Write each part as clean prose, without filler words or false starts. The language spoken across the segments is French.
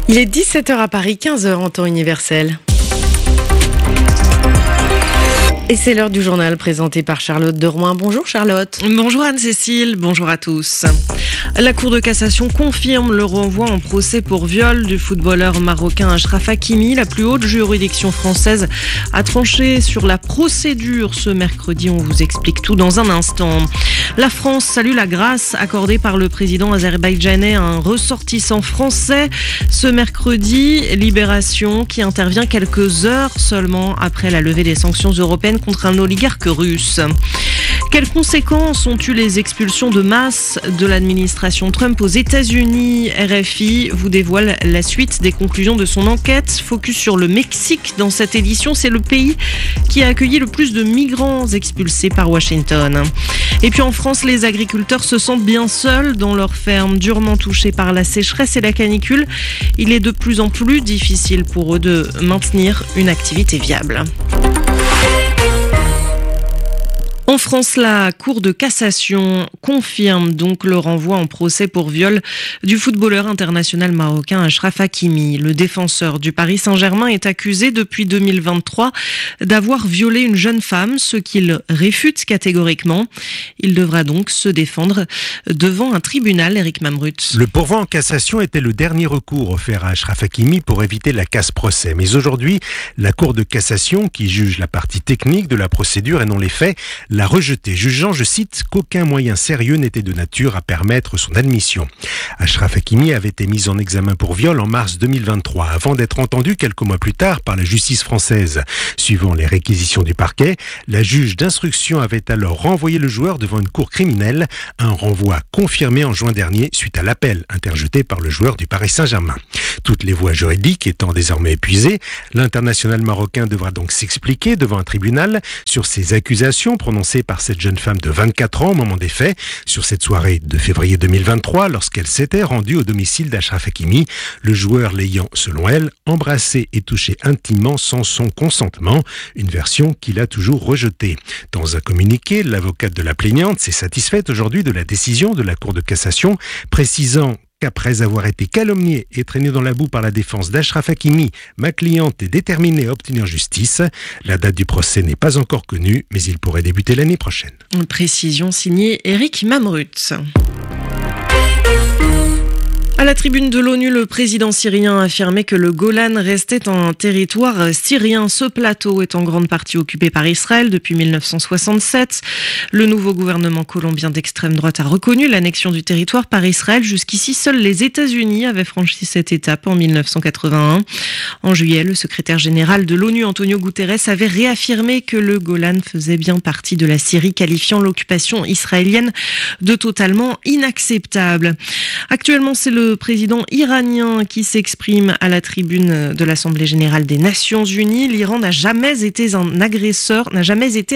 Il est 17h à Paris, 15h en temps universel. Et c'est l'heure du journal présenté par Charlotte de Rouen. Bonjour Charlotte. Bonjour Anne-Cécile, bonjour à tous. La Cour de cassation confirme le renvoi en procès pour viol du footballeur marocain Achraf Hakimi. La plus haute juridiction française a tranché sur la procédure ce mercredi. On vous explique tout dans un instant. La France salue la grâce accordée par le président azerbaïdjanais à un ressortissant français. Ce mercredi, libération qui intervient quelques heures seulement après la levée des sanctions européennes contre un oligarque russe. Quelles conséquences ont eu les expulsions de masse de l'administration Trump aux États-Unis ? RFI vous dévoile la suite des conclusions de son enquête. Focus sur le Mexique dans cette édition. C'est le pays qui a accueilli le plus de migrants expulsés par Washington. Et puis en France, les agriculteurs se sentent bien seuls dans leurs fermes, durement touchés par la sécheresse et la canicule. Il est de plus en plus difficile pour eux de maintenir une activité viable. En France, la Cour de cassation confirme donc le renvoi en procès pour viol du footballeur international marocain Achraf Hakimi. Le défenseur du Paris Saint-Germain est accusé depuis 2023 d'avoir violé une jeune femme, ce qu'il réfute catégoriquement. Il devra donc se défendre devant un tribunal. Éric Mamrut. Le pourvoi en cassation était le dernier recours offert à Achraf Hakimi pour éviter la casse-procès. Mais aujourd'hui, la Cour de cassation, qui juge la partie technique de la procédure et non les faits, l'a rejeté, jugeant, je cite, qu'aucun moyen sérieux n'était de nature à permettre son admission. Achraf Hakimi avait été mis en examen pour viol en mars 2023, avant d'être entendu quelques mois plus tard par la justice française. Suivant les réquisitions du parquet, la juge d'instruction avait alors renvoyé le joueur devant une cour criminelle, un renvoi confirmé en juin dernier suite à l'appel interjeté par le joueur du Paris Saint-Germain. Toutes les voies juridiques étant désormais épuisées, l'international marocain devra donc s'expliquer devant un tribunal sur ces accusations prononcées par cette jeune femme de 24 ans au moment des faits, sur cette soirée de février 2023, lorsqu'elle s'était rendue au domicile d'Achraf Hakimi, le joueur l'ayant, selon elle, embrassé et touché intimement sans son consentement, une version qu'il a toujours rejetée. Dans un communiqué, l'avocate de la plaignante s'est satisfaite aujourd'hui de la décision de la Cour de cassation, précisant qu'après avoir été calomnié et traîné dans la boue par la défense d'Achraf Hakimi, ma cliente est déterminée à obtenir justice. La date du procès n'est pas encore connue, mais il pourrait débuter l'année prochaine. Une précision signée Éric Mamrut. À la tribune de l'ONU, le président syrien a affirmé que le Golan restait un territoire syrien. Ce plateau est en grande partie occupé par Israël depuis 1967. Le nouveau gouvernement colombien d'extrême droite a reconnu l'annexion du territoire par Israël. Jusqu'ici, seuls les États-Unis avaient franchi cette étape en 1981. En juillet, le secrétaire général de l'ONU, Antonio Guterres, avait réaffirmé que le Golan faisait bien partie de la Syrie, qualifiant l'occupation israélienne de totalement inacceptable. Actuellement, c'est le président iranien qui s'exprime à la tribune de l'Assemblée générale des Nations Unies. L'Iran n'a jamais été un agresseur, n'a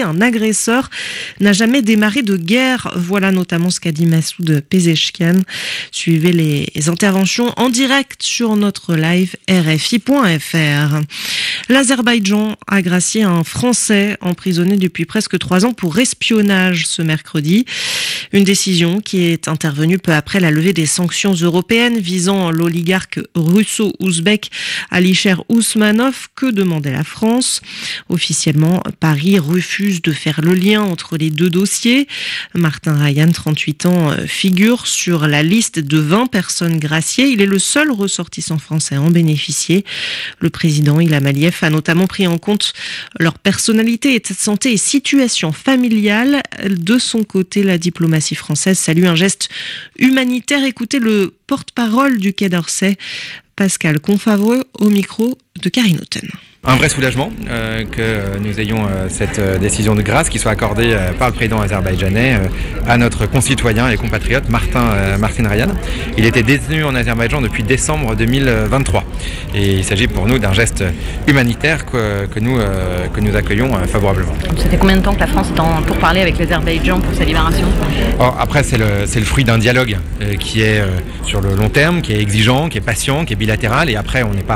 jamais démarré de guerre. Voilà notamment ce qu'a dit Massoud Pezeshkian. Suivez les interventions en direct sur notre live rfi.fr. L'Azerbaïdjan a gracié un Français emprisonné depuis presque 3 ans pour espionnage ce mercredi. Une décision qui est intervenue peu après la levée des sanctions européennes visant l'oligarque russo-ouzbek Alisher Ousmanov. Que demandait la France ? Officiellement, Paris refuse de faire le lien entre les deux dossiers. Martin Ryan, 38 ans, figure sur la liste de 20 personnes graciées. Il est le seul ressortissant français à en bénéficier. Le président Ilham Aliyev a notamment pris en compte leur personnalité, état de santé et situation familiale. De son côté, la diplomatie française salue un geste humanitaire. Écoutez le porte-parole du Quai d'Orsay, Pascal Confavreux, au micro de Karine Houghton. Un vrai soulagement que nous ayons cette décision de grâce qui soit accordée par le président azerbaïdjanais à notre concitoyen et compatriote Martin Ryan. Il était détenu en Azerbaïdjan depuis décembre 2023 et il s'agit pour nous d'un geste humanitaire que nous accueillons favorablement. Ça fait combien de temps que la France est en pourparlers avec l'Azerbaïdjan pour sa libération ? Après c'est le fruit d'un dialogue qui est sur le long terme, qui est exigeant, qui est patient, qui est bilatéral et après on n'est pas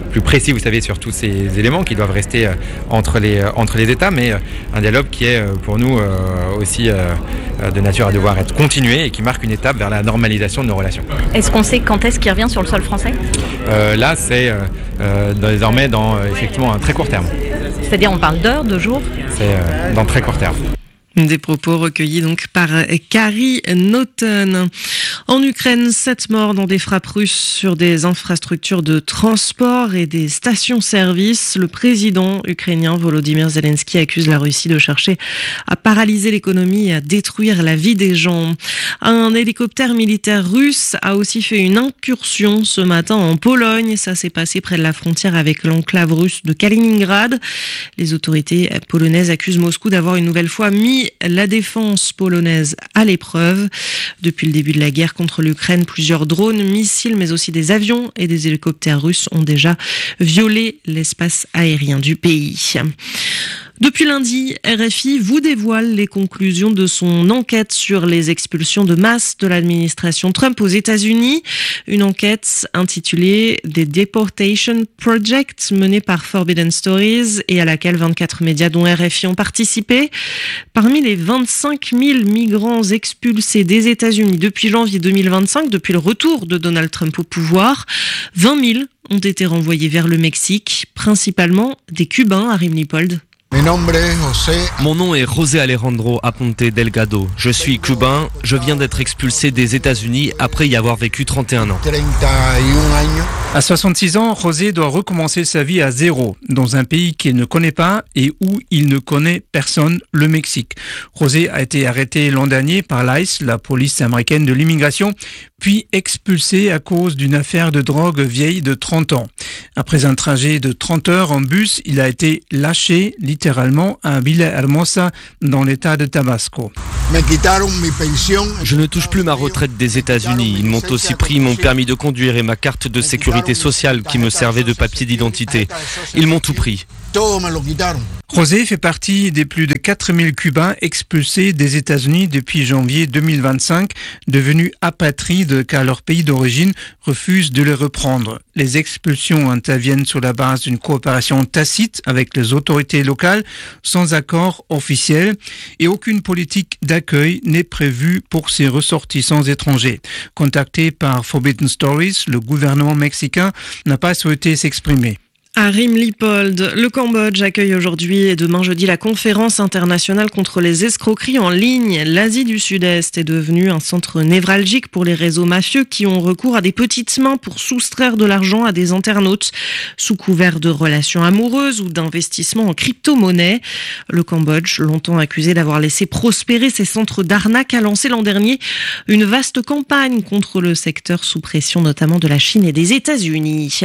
plus précis, vous savez, sur tous ces éléments qui doivent rester entre les États, mais un dialogue qui est pour nous aussi de nature à devoir être continué et qui marque une étape vers la normalisation de nos relations. Est-ce qu'on sait quand est-ce qu'il revient sur le sol français ? Là, c'est désormais dans effectivement un très court terme. C'est-à-dire on parle d'heures, de jours ? C'est dans très court terme. Des propos recueillis donc par Carrie Naughton. En Ukraine, 7 morts dans des frappes russes sur des infrastructures de transport et des stations-service. Le président ukrainien Volodymyr Zelensky accuse la Russie de chercher à paralyser l'économie et à détruire la vie des gens. Un hélicoptère militaire russe a aussi fait une incursion ce matin en Pologne. Ça s'est passé près de la frontière avec l'enclave russe de Kaliningrad. Les autorités polonaises accusent Moscou d'avoir une nouvelle fois mis la défense polonaise à l'épreuve. Depuis le début de la guerre contre l'Ukraine, plusieurs drones, missiles, mais aussi des avions et des hélicoptères russes ont déjà violé l'espace aérien du pays. Depuis lundi, RFI vous dévoile les conclusions de son enquête sur les expulsions de masse de l'administration Trump aux États-Unis. Une enquête intitulée The Deportation Project, menée par Forbidden Stories et à laquelle 24 médias dont RFI ont participé. Parmi les 25 000 migrants expulsés des États-Unis depuis janvier 2025, depuis le retour de Donald Trump au pouvoir, 20 000 ont été renvoyés vers le Mexique, principalement des Cubains, Arim Lipold. Mon nom est José Alejandro Aponte Delgado. Je suis cubain. Je viens d'être expulsé des États-Unis après y avoir vécu 31 ans. À 66 ans, José doit recommencer sa vie à zéro, dans un pays qu'il ne connaît pas et où il ne connaît personne, le Mexique. José a été arrêté l'an dernier par l'ICE, la police américaine de l'immigration, puis expulsé à cause d'une affaire de drogue vieille de 30 ans. Après un trajet de 30 heures en bus, il a été lâché littéralement à Villahermosa, dans l'état de Tabasco. Je ne touche plus ma retraite des États-Unis. Ils m'ont aussi pris mon permis de conduire et ma carte de sécurité sociale qui me servait de papier d'identité. Ils m'ont tout pris. José fait partie des plus de 4000 Cubains expulsés des États-Unis depuis janvier 2025, devenus apatrides car leur pays d'origine refuse de les reprendre. Les expulsions interviennent sur la base d'une coopération tacite avec les autorités locales, sans accord officiel, et aucune politique d'accueil n'est prévue pour ces ressortissants étrangers. Contacté par Forbidden Stories, le gouvernement mexicain n'a pas souhaité s'exprimer. Arim Lipold. Le Cambodge accueille aujourd'hui et demain jeudi la conférence internationale contre les escroqueries en ligne. L'Asie du Sud-Est est devenue un centre névralgique pour les réseaux mafieux qui ont recours à des petites mains pour soustraire de l'argent à des internautes sous couvert de relations amoureuses ou d'investissements en crypto-monnaie. Le Cambodge, longtemps accusé d'avoir laissé prospérer ces centres d'arnaque, a lancé l'an dernier une vaste campagne contre le secteur sous pression notamment de la Chine et des États-Unis.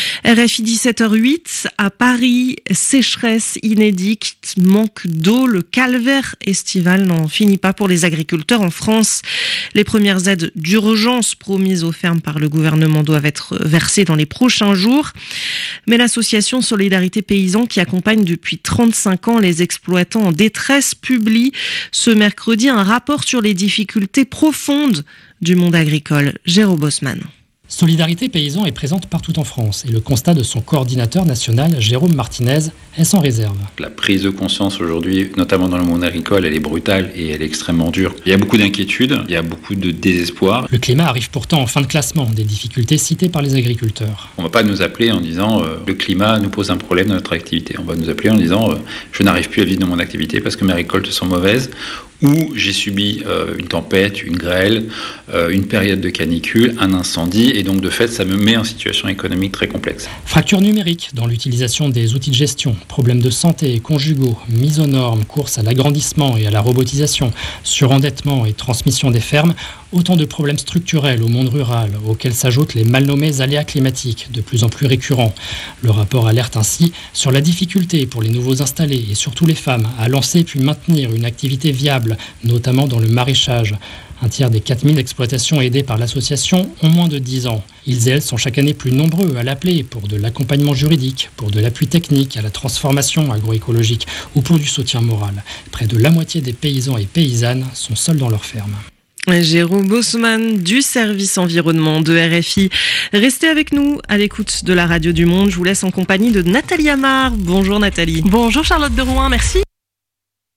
RFI 17h08 à Paris, sécheresse inédite, manque d'eau, le calvaire estival n'en finit pas pour les agriculteurs en France. Les premières aides d'urgence promises aux fermes par le gouvernement doivent être versées dans les prochains jours. Mais l'association Solidarité Paysans, qui accompagne depuis 35 ans les exploitants en détresse, publie ce mercredi un rapport sur les difficultés profondes du monde agricole. Jérôme Bosman. Solidarité Paysans est présente partout en France et le constat de son coordinateur national, Jérôme Martinez, est sans réserve. La prise de conscience aujourd'hui, notamment dans le monde agricole, elle est brutale et elle est extrêmement dure. Il y a beaucoup d'inquiétudes, il y a beaucoup de désespoir. Le climat arrive pourtant en fin de classement, des difficultés citées par les agriculteurs. On ne va pas nous appeler en disant le climat nous pose un problème dans notre activité. On va nous appeler en disant je n'arrive plus à vivre de mon activité parce que mes récoltes sont mauvaises. Ou j'ai subi une tempête, une grêle, une période de canicule, un incendie, et donc de fait ça me met en situation économique très complexe. Fracture numérique dans l'utilisation des outils de gestion, problèmes de santé conjugaux, mise aux normes, course à l'agrandissement et à la robotisation, surendettement et transmission des fermes, autant de problèmes structurels au monde rural, auxquels s'ajoutent les mal nommés aléas climatiques, de plus en plus récurrents. Le rapport alerte ainsi sur la difficulté pour les nouveaux installés et surtout les femmes à lancer puis maintenir une activité viable, notamment dans le maraîchage. Un tiers des 4000 exploitations aidées par l'association ont moins de 10 ans. Ils et elles sont chaque année plus nombreux à l'appeler pour de l'accompagnement juridique, pour de l'appui technique à la transformation agroécologique ou pour du soutien moral. Près de la moitié des paysans et paysannes sont seuls dans leur ferme. Jérôme Bosman du service environnement de RFI. Restez avec nous à l'écoute de la radio du Monde. Je vous laisse en compagnie de Nathalie Amar. Bonjour Nathalie. Bonjour Charlotte de Rouen, merci.